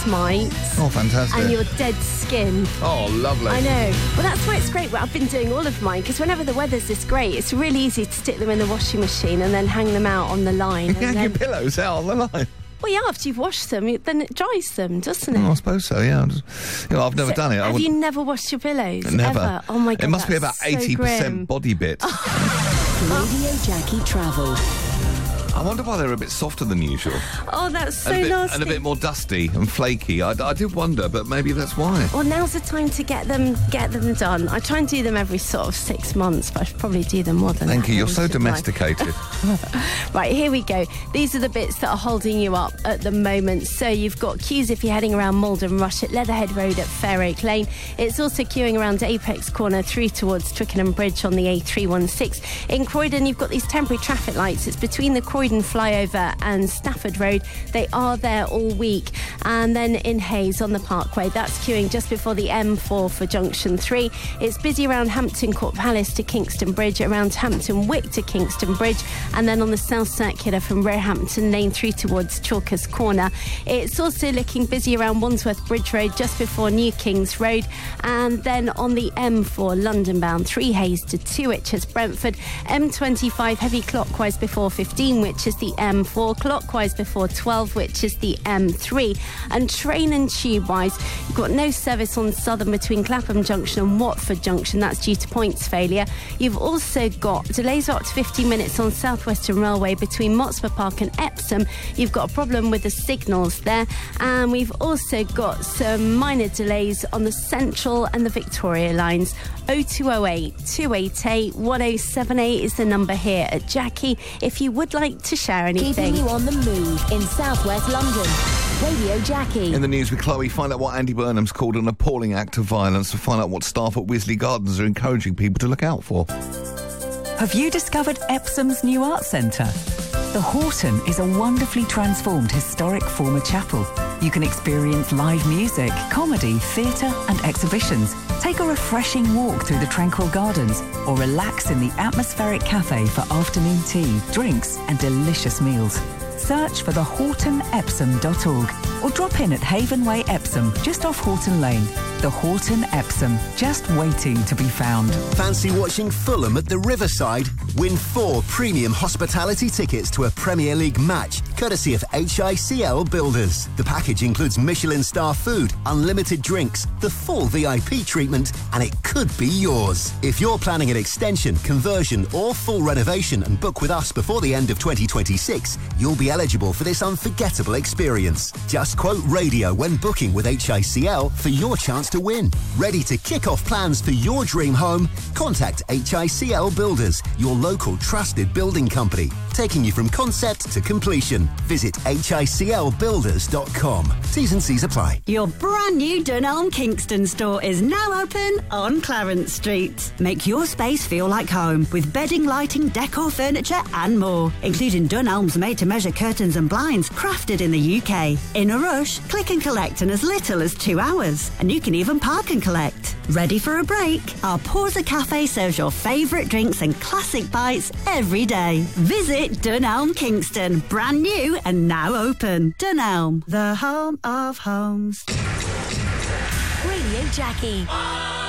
mites. Oh, fantastic. And your dead skin. Oh, lovely. I know. Well, that's why it's great. Well, I've been doing all of mine, because whenever the weather's this great, it's really easy to stick them in the washing machine and then hang them out on the line. You hang your pillows out on the line. Well, yeah, after you've washed them, then it dries them, doesn't it? Oh, I suppose so, yeah. I've never done it. Have you never washed your pillows? Never. Ever? Oh, my God, it must be that's about so 80% grim. body bit. Radio Jackie Travel. I wonder why they're a bit softer than usual. Oh, that's so And a bit more dusty and flaky. I did wonder, but maybe that's why. Well, now's the time to get them done. I try and do them every sort of 6 months, but I should probably do them more than that. Thank you. You're so shouldn't I? domesticated. Right, here we go. These are the bits that are holding you up at the moment. So you've got queues if you're heading around Malden Rush at Leatherhead Road at Fair Oak Lane. It's also queuing around Apex Corner through towards Twickenham Bridge on the A316. In Croydon, you've got these temporary traffic lights. It's between the Croydon flyover and Stafford Road. They are there all week. And then in Hayes on the Parkway, that's queuing just before the M4 for Junction 3. It's busy around Hampton Court Palace to Kingston Bridge, around Hampton Wick to Kingston Bridge, and then on the South Circular from Roehampton Lane through towards Chalkers Corner. It's also looking busy around Wandsworth Bridge Road just before New Kings Road, and then on the M4 London bound 3 Hayes to 2 Itches Brentford, M25 heavy clockwise before 15, which is the M4, clockwise before 12, which is the M3. And train and tube wise, you've got no service on Southern between Clapham Junction and Watford Junction. That's due to points failure. You've also got delays up to 15 minutes on South Western Railway between Motspur Park and Epsom. You've got a problem with the signals there. And we've also got some minor delays on the Central and the Victoria lines. 0208 288 1078 is the number here at Jackie if you would like to share anything. Keeping you on the move in southwest London. Radio Jackie. In the news with Chloe, find out what Andy Burnham's called an appalling act of violence, to find out what staff at Wisley Gardens are encouraging people to look out for. Have you discovered Epsom's new art centre? The Horton is a wonderfully transformed historic former chapel. You can experience live music, comedy, theatre and exhibitions. Take a refreshing walk through the tranquil gardens or relax in the atmospheric cafe for afternoon tea, drinks and delicious meals. Search for thehortonepsom.org or drop in at Haven Way Epsom, just off Horton Lane. The Horton Epsom, just waiting to be found. Fancy watching Fulham at the Riverside? Win 4 premium hospitality tickets to a Premier League match, courtesy of HICL Builders. The package includes Michelin star food, unlimited drinks, the full VIP treatment, and it could be yours. If you're planning an extension, conversion or full renovation and book with us before the end of 2026, you'll be eligible for this unforgettable experience. Just quote radio when booking with HICL for your chance to win. Ready to kick off plans for your dream home? Contact HICL Builders, your local trusted building company, taking you from concept to completion. Visit hiclbuilders.com. T's and C's apply. Your brand new Dunelm Kingston store is now open on Clarence Street. Make your space feel like home with bedding, lighting, decor, furniture and more, including Dunelm's made-to-measure curtains and blinds crafted in the UK. In a rush, click and collect in as little as 2 hours, and you can even park and collect. Ready for a break? Our Porza Cafe serves your favourite drinks and classic bites every day. Visit Dunelm Kingston, brand new and now open. Dunelm, the home of homes. Radio Jackie.